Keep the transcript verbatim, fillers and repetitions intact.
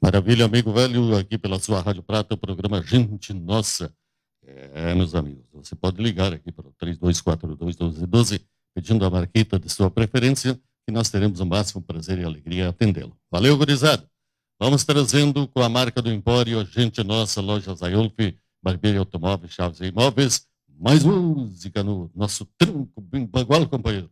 Maravilha, amigo velho, aqui pela sua Rádio Prata, o programa Gente Nossa. É, meus amigos, você pode ligar aqui para o três dois quatro dois, um dois um dois, pedindo a marquita de sua preferência, que nós teremos o máximo prazer e alegria em atendê-lo. Valeu, gurizada! Vamos trazendo com a marca do Empório, Gente Nossa, Loja Zayolf, Barbeiro Automóveis, Chaves e Imóveis, mais música no nosso tronco bem bagual, companheiro.